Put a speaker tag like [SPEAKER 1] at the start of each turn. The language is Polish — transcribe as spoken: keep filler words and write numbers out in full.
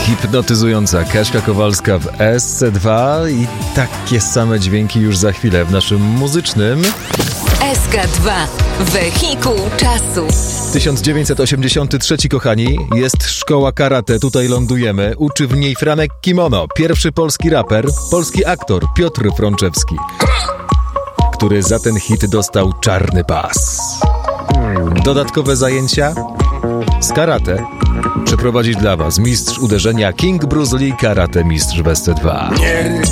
[SPEAKER 1] Hipnotyzująca Kaśka Kowalska w S C dwa i takie same dźwięki już za chwilę w naszym muzycznym
[SPEAKER 2] S K dwa. Wehikuł czasu.
[SPEAKER 1] tysiąc dziewięćset osiemdziesiąty trzeci, kochani, jest szkoła karate, tutaj lądujemy. Uczy w niej Franek Kimono, pierwszy polski raper, polski aktor Piotr Frączewski, który za ten hit dostał czarny pas. Dodatkowe zajęcia z karate przeprowadzić dla was mistrz uderzenia King Bruce Lee, karate mistrz w S C dwa.